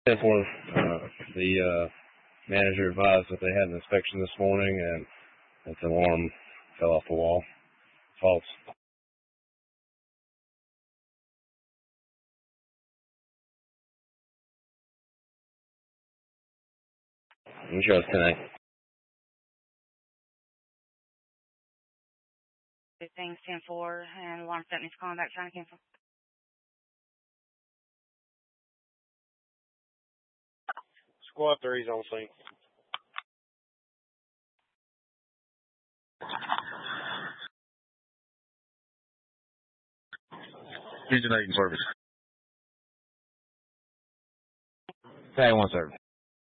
10-4, the manager advised that they had an inspection this morning and that the alarm fell off the wall. False. Insurance Connect. Things 10-4, and alarm set needs calling back trying to cancel. Squad 3's on scene. Region 8 in service. Tag 1 service.